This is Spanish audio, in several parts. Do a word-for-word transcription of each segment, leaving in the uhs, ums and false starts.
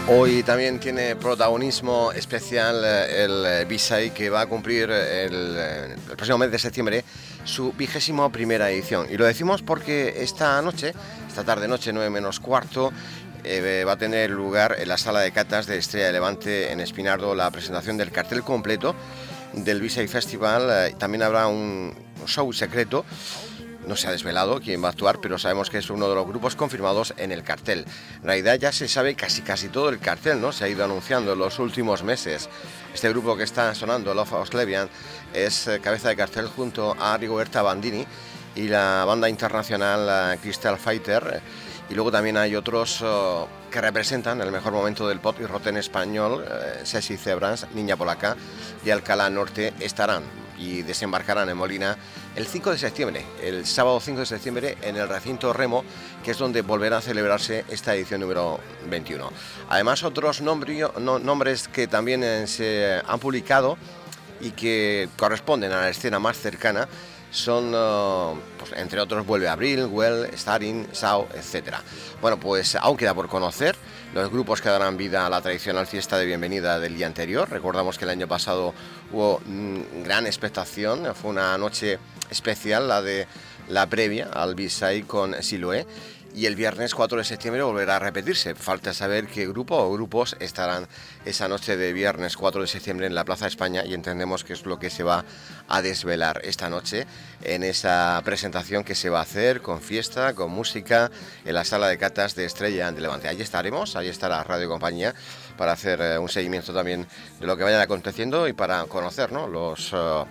Hoy también tiene protagonismo especial el B-Side, que va a cumplir el, el próximo mes de septiembre su vigésimo primera edición. Y lo decimos porque esta noche, esta tarde noche, nueve menos cuarto, eh, va a tener lugar en la sala de catas de Estrella de Levante en Espinardo la presentación del cartel completo del B-Side Festival. Eh, también habrá un show secreto. No se ha desvelado quién va a actuar, pero sabemos que es uno de los grupos confirmados en el cartel. En realidad ya se sabe casi casi todo el cartel, ¿no? Se ha ido anunciando en los últimos meses. Este grupo que está sonando, Love of Lesbian, es cabeza de cartel junto a Rigoberta Bandini y la banda internacional Crystal Fighter. Y luego también hay otros uh, que representan el mejor momento del pop y rock en español. uh, Sexy Zebras, Niña Polaca y Alcalá Norte estarán y desembarcarán en Molina el cinco de septiembre, el sábado cinco de septiembre, en el recinto Remo, que es donde volverá a celebrarse esta edición número veintiuno. Además, otros nombrio, no, nombres que también eh, se han publicado y que corresponden a la escena más cercana son, uh, pues, entre otros, Vuelve Abril, Well, Starin, Sao, etcétera. Bueno, pues aún queda por conocer los grupos que darán vida a la tradicional fiesta de bienvenida del día anterior. Recordamos que el año pasado hubo mm, gran expectación, fue una noche especial la de la previa al B-Side con Siloé. Y el viernes cuatro de septiembre volverá a repetirse. Falta saber qué grupo o grupos estarán esa noche de viernes cuatro de septiembre en la Plaza de España, y entendemos que es lo que se va a desvelar esta noche en esa presentación que se va a hacer con fiesta, con música, en la sala de catas de Estrella de Levante. Allí estaremos, ahí estará Radio Compañía para hacer eh, un seguimiento también de lo que vaya aconteciendo y para conocer, ¿no?, los, uh,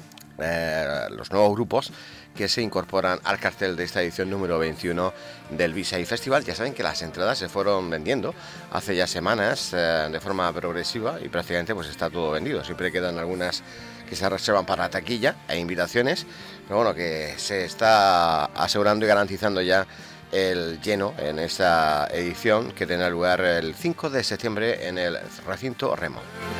eh, los nuevos grupos que se incorporan al cartel de esta edición número veintiuno del B-Side Festival. Ya saben que las entradas se fueron vendiendo hace ya semanas eh, de forma progresiva y prácticamente pues está todo vendido. Siempre quedan algunas que se reservan para taquilla e invitaciones, pero bueno, que se está asegurando y garantizando ya el lleno en esta edición que tendrá lugar el cinco de septiembre en el recinto Remo.